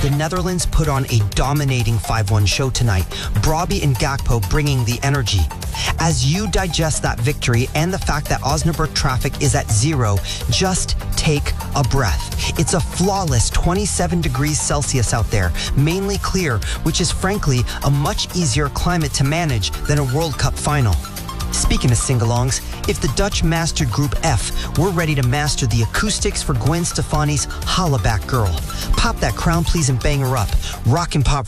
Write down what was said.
the Netherlands put on a dominating 5-1 show tonight. Brobby and Gakpo bringing the energy. As you digest that victory and the fact that Osnabrück traffic is at 0, just take a breath. It's a flawless 27 degrees Celsius out there, mainly clear, which is frankly a much easier climate to manage than a World Cup final. Speaking of sing-alongs, if the Dutch mastered Group F, we're ready to master the acoustics for Gwen Stefani's Hollaback Girl. Pop that crown, please, and bang her up. Rock and pop